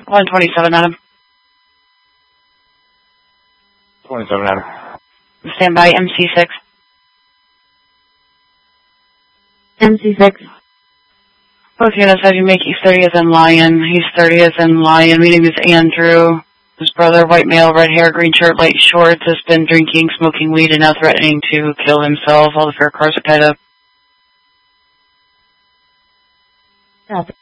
127, Adam. 27, Adam. Stand by, MC6. MC6. Both units have you make East 30 as in Lion. East 30 as in Lion. Meeting is Andrew. His brother, white male, red hair, green shirt, light shorts, has been drinking, smoking weed, and now threatening to kill himself. All the fare cars are tied up. Copy.